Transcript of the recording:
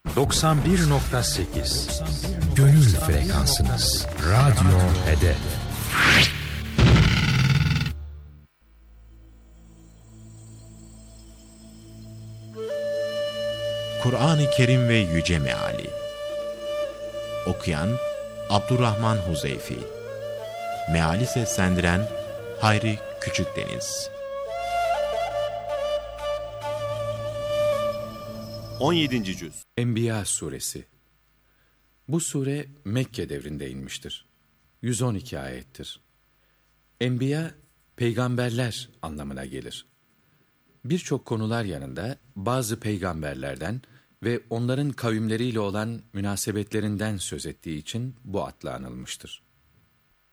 91.8 Gönül frekansınız. Radyo Hedef. Kur'an-ı Kerim ve Yüce Meali. Okuyan Abdurrahman Huzeyfi. Meali seslendiren Hayri Küçükdeniz. 17. Cüz. Enbiya suresi. Bu sure Mekke devrinde inmiştir. 112 ayettir. Enbiya, peygamberler anlamına gelir. Birçok konular yanında bazı peygamberlerden ve onların kavimleriyle olan münasebetlerinden söz ettiği için bu adla anılmıştır.